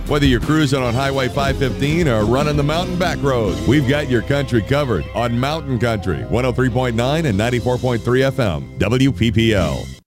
Whether you're cruising on Highway 515 or running the mountain back roads, we've got your country covered on Mountain Country, 103.9 and 94.3 FM, WPPL.